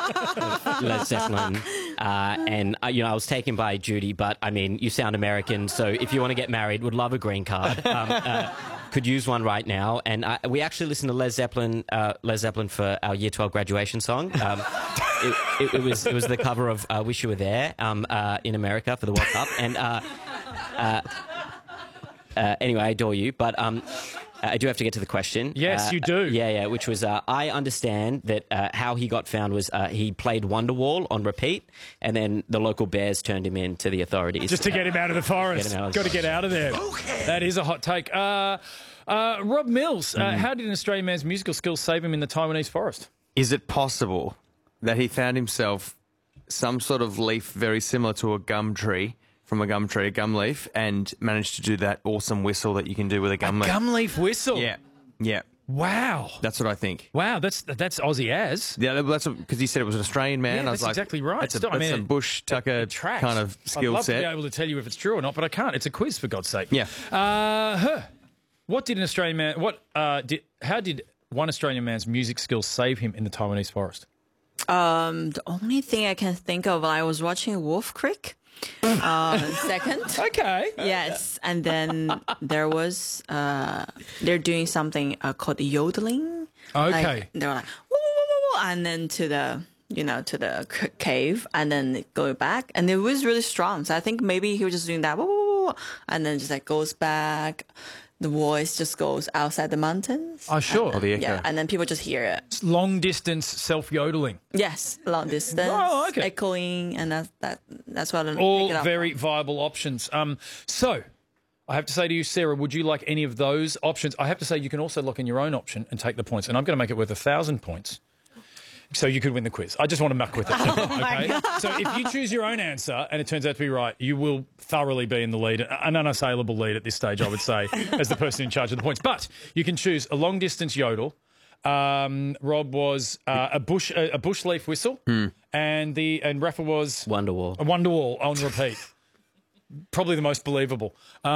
Led Zeppelin. And, I was taken by Judy, but, I mean, you sound American, so if you want to get married, would love a green card. Could use one right now. And we actually listened to Led Zeppelin for our Year 12 graduation song. It was the cover of Wish You Were There in America for the World Cup. And anyway, I adore you, but I do have to get to the question. Yes, you do. Yeah, which was I understand that how he got found was he played Wonderwall on repeat, and then the local bears turned him in to the authorities. Just to get him out of the forest. Got to get out of there. Okay. That is a hot take. Rob Mills, how did an Australian man's musical skills save him in the Taiwanese forest? Is it possible that he found himself some sort of leaf very similar to a gum tree, from a gum tree, a gum leaf, and managed to do that awesome whistle that you can do with a gum leaf? Gum leaf whistle? Yeah. Wow. That's what I think. Wow, that's Aussie as. Yeah, that's because you said it was an Australian man. Yeah, I was that's exactly right. That's a bush tucker kind of skill I'd love set. to be able to tell you if it's true or not, but I can't. It's a quiz, for God's sake. Yeah. What did an Australian man... How did one Australian man's music skills save him in the Taiwanese forest? The only thing I can think of, I was watching Wolf Creek. Second. Okay. Yes, and then there was they're doing something called yodeling. Okay. Like, they're like woo, woo, woo, and then to the to the cave, and then go back, and it was really strong. So I think maybe he was just doing that, woo, woo, woo, and then just like goes back. The voice just goes outside the mountains. Oh, sure. The echo. Yeah, and then people just hear it. It's long distance self yodeling. Yes, long distance. Oh, okay. Echoing, and that's what I'm All picking up very on. viable options. So, I have to say to you, Sarah, would you like any of those options? I have to say you can also lock in your own option and take the points, and I'm going to make it worth 1,000 points. So you could win the quiz. I just want to muck with it. Okay? So if you choose your own answer and it turns out to be right, you will thoroughly be in the lead, an unassailable lead at this stage, I would say, as the person in charge of the points. But you can choose a long-distance yodel. Rob was a bush leaf whistle, and Rafa was Wonderwall. A Wonderwall on repeat. Probably the most believable.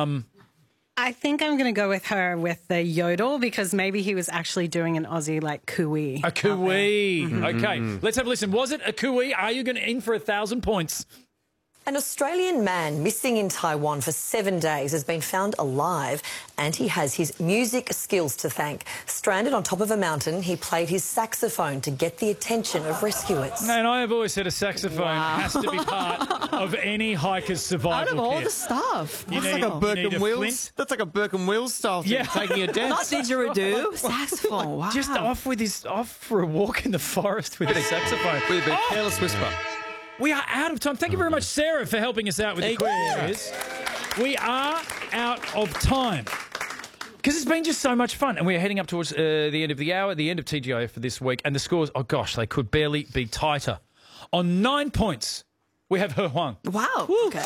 I think I'm going to go with her with the yodel because maybe he was actually doing an Aussie like cooey. A cooey. Okay, let's have a listen. Was it a cooey? Are you going to in for 1,000 points? An Australian man missing in Taiwan for 7 days has been found alive, and he has his music skills to thank. Stranded on top of a mountain, he played his saxophone to get the attention of rescuers. And I have always said a saxophone has to be part of any hiker's survival Out of all kit. the stuff. That's like a Burke and Wills. That's like a Burke and Wills style thing. Yeah. Taking a dance. Not didgeridoo, saxophone. Wow. Just off for a walk in the forest with a saxophone. With a bit careless whisper. We are out of time. Thank you very much, Sarah, for helping us out with the quiz. We are out of time. Because it's been just so much fun. And we're heading up towards the end of the hour, the end of TGIF for this week. And the scores, oh gosh, they could barely be tighter. On 9 points, we have He Huang. Wow. Woo. Okay.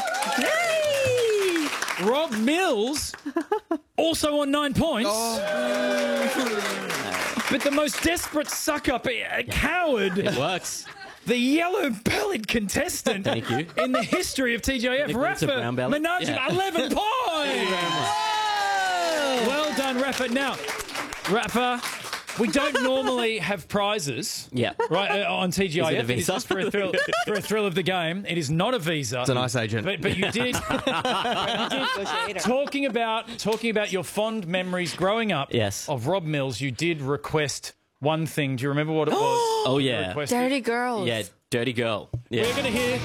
Yay! Rob Mills, also on 9 points. But the most desperate suck-up, a coward. It works. The yellow-bellied contestant Thank you. in the history of TGIF, Nicholas Rafa brown belly. Menage, Yeah. 11 points! Well done, Rafa. Now, Rafa, we don't normally have prizes right, on TGIF. Is it a visa? It's just for a thrill of the game. It is not a visa. It's an ice agent. But you did, talking about your fond memories growing up of Rob Mills, you did request one thing. Do you remember what it was? Oh, yeah. Dirty Girls. Yeah, Dirty Girl. Yeah. We're going to hear...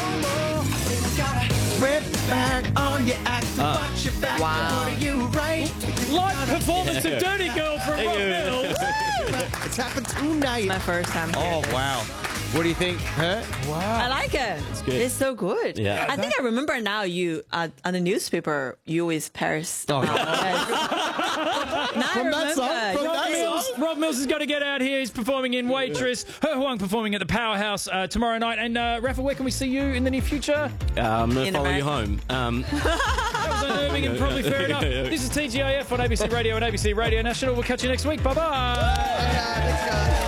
Wow. Live performance of Dirty Girl from Rob Mills. It's happened tonight. My first time. Oh, wow. What do you think, Her? I like it. It's good. It's so good. Yeah. I think I remember now you, on the newspaper, you with Paris. Oh, Now I remember. Rob Mills has got to get out here. He's performing in Waitress. He Huang performing at the Powerhouse tomorrow night. And Rafa, where can we see you in the near future? I'm going to In follow you America. home. That was unnerving and probably fair enough. This is TGIF on ABC Radio and ABC Radio National. We'll catch you next week. Bye-bye.